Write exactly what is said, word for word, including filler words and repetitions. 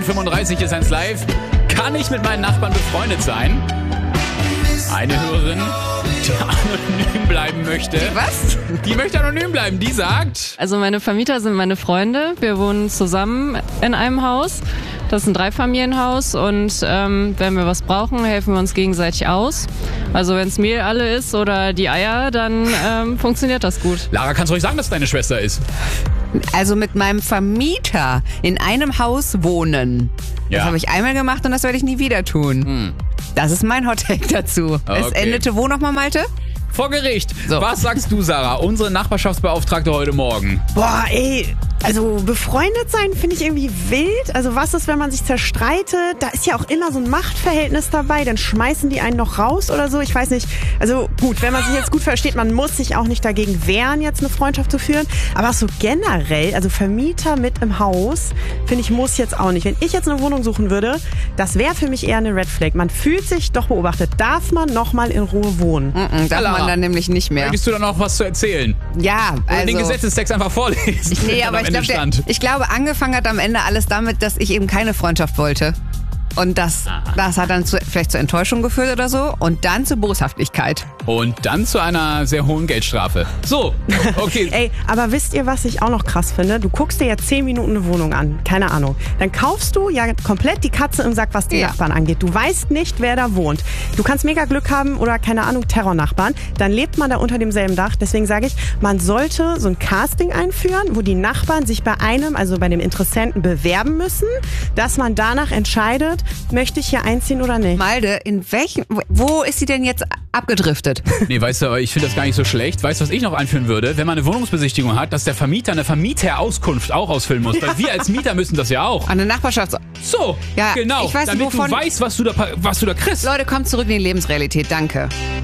fünfunddreißig ist eins live. Kann ich mit meinen Nachbarn befreundet sein? Eine Hörerin, die anonym bleiben möchte. Was? Die möchte anonym bleiben. Die sagt... Also meine Vermieter sind meine Freunde. Wir wohnen zusammen in einem Haus. Das ist ein Dreifamilienhaus und ähm, wenn wir was brauchen, helfen wir uns gegenseitig aus. Also wenn es Mehl alle ist oder die Eier, dann ähm, funktioniert das gut. Lara, kannst du ruhig sagen, dass es deine Schwester ist? Also mit meinem Vermieter in einem Haus wohnen. Ja. Das habe ich einmal gemacht und das werde ich nie wieder tun. Hm. Das ist mein Hottake dazu. Okay. Es endete wo nochmal, Malte? Vor Gericht. So. Was sagst du, Sarah, unsere Nachbarschaftsbeauftragte heute Morgen? Boah, ey, also befreundet sein finde ich irgendwie wild. Also was ist, wenn man sich zerstreitet? Da ist ja auch immer so ein Machtverhältnis dabei. Dann schmeißen die einen noch raus oder so. Ich weiß nicht. Also gut, wenn man sich jetzt gut versteht, man muss sich auch nicht dagegen wehren, jetzt eine Freundschaft zu führen. Aber so generell, also Vermieter mit im Haus, finde ich, muss jetzt auch nicht. Wenn ich jetzt eine Wohnung suchen würde, das wäre für mich eher eine Red Flag. Man fühlt sich doch beobachtet. Darf man noch mal in Ruhe wohnen? Mm-mm, darf Lara, man dann nämlich nicht mehr. Möchtest du da noch was zu erzählen? Ja, Oder also... den Gesetzestext einfach vorlesen? Nee, der aber am ich, Ende glaub, der, stand. ich glaube, angefangen hat am Ende alles damit, dass ich eben keine Freundschaft wollte. Und das, das hat dann zu, vielleicht zur Enttäuschung geführt oder so. Und dann zur Boshaftigkeit. Und dann zu einer sehr hohen Geldstrafe. So, okay. Ey, aber wisst ihr, was ich auch noch krass finde? Du guckst dir jetzt zehn Minuten eine Wohnung an, keine Ahnung. Dann kaufst du ja komplett die Katze im Sack, was die Ja. Nachbarn angeht. Du weißt nicht, wer da wohnt. Du kannst mega Glück haben oder, keine Ahnung, Terrornachbarn. Dann lebt man da unter demselben Dach. Deswegen sage ich, man sollte so ein Casting einführen, wo die Nachbarn sich bei einem, also bei dem Interessenten, bewerben müssen, dass man danach entscheidet, möchte ich hier einziehen oder nicht. Malde, in welchem, wo ist sie denn jetzt abgedriftet? Nee, weißt du, aber ich finde das gar nicht so schlecht. Weißt du, was ich noch einführen würde? Wenn man eine Wohnungsbesichtigung hat, dass der Vermieter eine Vermieterauskunft auch ausfüllen muss. Weil wir als Mieter müssen das ja auch. An der Nachbarschafts... So, Ja, genau. ich weiß nicht, damit wovon- du weißt, was du da, was du da kriegst. Leute, kommt zurück in die Lebensrealität, danke.